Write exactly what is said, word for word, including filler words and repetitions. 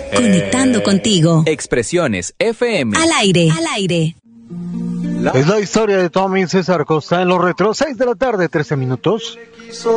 Conectando contigo. Expresiones F M. Al aire, al aire. Es la historia de Tommy César Costa en los retros, seis de la tarde, trece minutos.